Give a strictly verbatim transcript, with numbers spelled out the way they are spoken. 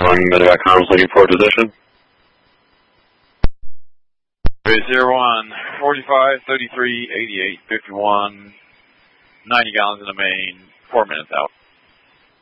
one, medevac comms looking for position. zero one, forty-five, thirty-three, eighty-eight, fifty-one, ninety gallons in the main, four minutes out.